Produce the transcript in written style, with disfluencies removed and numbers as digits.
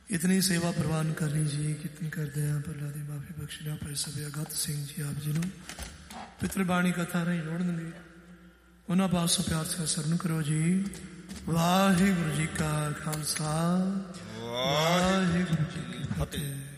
ਇਤਨੀ ਸੇਵਾ ਪ੍ਰਵਾਨ ਕਰਨੀ ਜੀ ਕਿਤਨੀ ਕਰਦੇ ਹਾਂ ਪਰਲਾ ਦੀ ਮਾਫੀ ਬਖਸ਼ਣਾ ਭਾਈ ਸਭਿਆ ਗਤ ਸਿੰਘ ਜੀ ਆਪ ਜੀ ਨੂੰ ਪਿਤਰ ਬਾਣੀ ਕਥਾ ਰਾਹੀਂ ਜੋੜਨਗੇ। ਉਹਨਾਂ ਪਾਸੋਂ ਪਿਆਰ ਸਤਿਕਾਰ ਸਰਨ ਕਰੋ ਜੀ। ਵਾਹਿਗੁਰੂ ਜੀ ਕਾ ਖਾਲਸਾ ਵਾਹਿਗੁਰੂ ਜੀ ਕੀ ਫਤਿਹ।